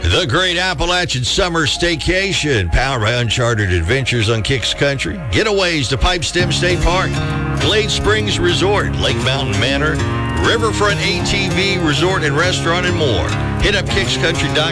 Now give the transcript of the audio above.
The Great Appalachian Summer Staycation, powered by Uncharted Adventures on Kicks Country. Getaways to Pipestem State Park, Glade Springs Resort, Lake Mountain Manor, Riverfront ATV Resort and Restaurant, and more. Hit up kickscountry.com